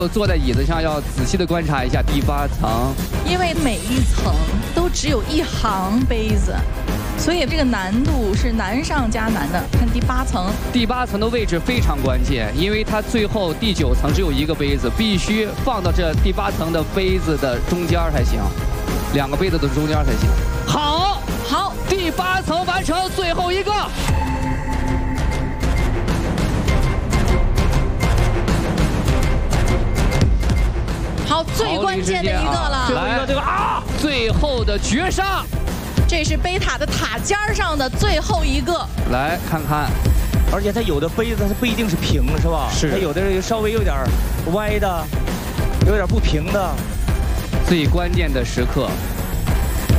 坐在椅子上要仔细的观察一下第8层， 因为每一层都只有1行杯子，所以这个难度是难上加难的。看第8层， 第8层的位置非常关键，因为它最后第9层只有1个杯子，必须放到这第8层的杯子的中间才行，2个杯子的中间才行。好，第8层完成，最后一个。 好，最关键的一个了， 最后一个这个啊，最后的绝杀， 这是杯塔的塔尖上的最后一个。 来看看， 而且它有的杯子它不一定是平的，是吧？ 是。 它有的稍微有点歪的，有点不平的。 最关键的时刻，